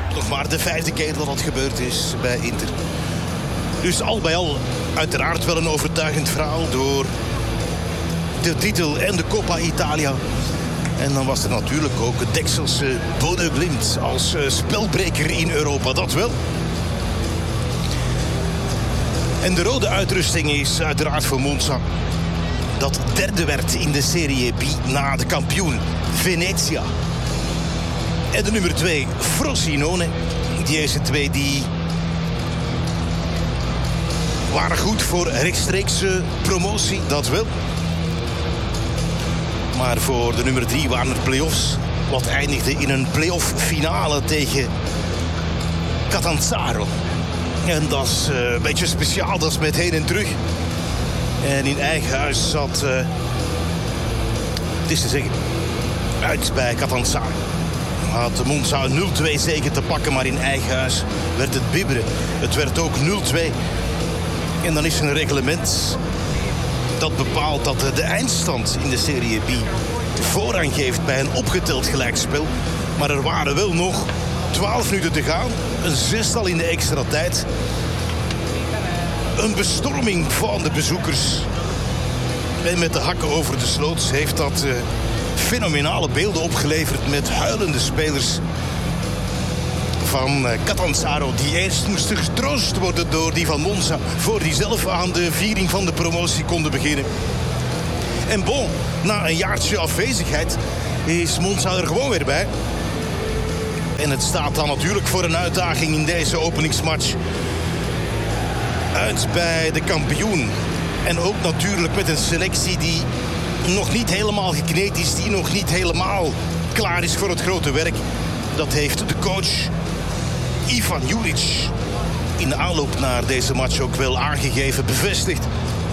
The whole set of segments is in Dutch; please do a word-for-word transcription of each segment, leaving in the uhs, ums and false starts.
nog maar de vijfde keer dat dat gebeurd is bij Inter. Dus al bij al uiteraard wel een overtuigend verhaal door de titel en de Coppa Italia. En dan was er natuurlijk ook het Dekselse Bodø Glimt als uh, spelbreker in Europa, dat wel. En de rode uitrusting is uiteraard voor Monza, dat derde werd in de Serie B na de kampioen Venezia. En de nummer twee, Frosinone. Die eerste twee die waren goed voor rechtstreekse promotie, dat wel. Maar voor de nummer drie waren er play-offs, wat eindigde in een play-off finale tegen Catanzaro. En dat is uh, een beetje speciaal, dat is met heen en terug. En in eigen huis zat, uh, het is te zeggen, uit bij Catanzaro. Had Monza een nul twee zege te pakken, maar in eigen huis werd het bibberen. Het werd ook nul twee. En dan is er een reglement dat bepaalt dat de eindstand in de Serie B voorrang geeft bij een opgeteld gelijkspel. Maar er waren wel nog twaalf minuten te gaan. Een zestal in de extra tijd. Een bestorming van de bezoekers. En met de hakken over de sloot heeft dat uh, fenomenale beelden opgeleverd met huilende spelers van uh, Catanzaro, die eerst moesten getroost worden door die van Monza, voor die zelf aan de viering van de promotie konden beginnen. En bon, na een jaartje afwezigheid is Monza er gewoon weer bij. En het staat dan natuurlijk voor een uitdaging in deze openingsmatch. Uit bij de kampioen. En ook natuurlijk met een selectie die nog niet helemaal gekneed is, die nog niet helemaal klaar is voor het grote werk. Dat heeft de coach Ivan Juric in de aanloop naar deze match ook wel aangegeven, bevestigd.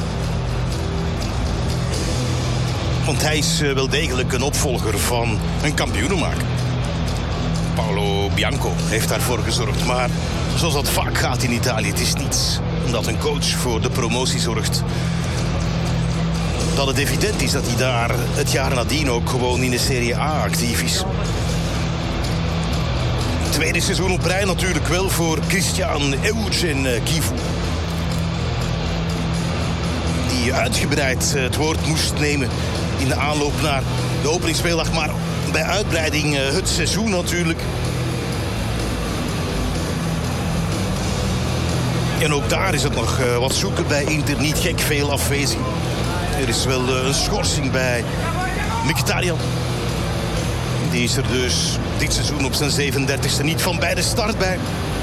Want hij is wel degelijk een opvolger van een kampioenenmaker. Paolo Bianco heeft daarvoor gezorgd, maar zoals dat vaak gaat in Italië, het is niets omdat een coach voor de promotie zorgt. Dat het evident is dat hij daar het jaar nadien ook gewoon in de Serie A actief is. Tweede seizoen op rij natuurlijk wel voor Christian Eugen Kivu. Die uitgebreid het woord moest nemen in de aanloop naar de openingsspeeldag. Maar bij uitbreiding het seizoen natuurlijk. En ook daar is het nog wat zoeken bij Inter. Niet gek veel afwezig. Er is wel een schorsing bij Mkhitaryan. Die is er dus dit seizoen op zijn zevenendertigste niet van bij de start bij.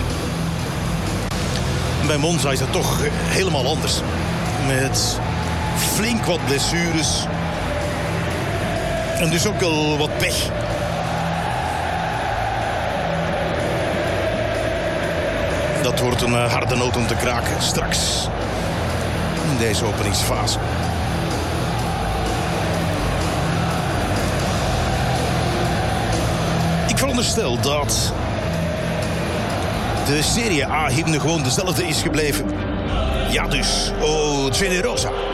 En bij Monza is het toch helemaal anders. Met flink wat blessures. En dus ook wel wat pech. Dat wordt een harde noot om te kraken straks. In deze openingsfase. Ik veronderstel dat de Serie A-hymne gewoon dezelfde is gebleven. Ja dus, O Generosa.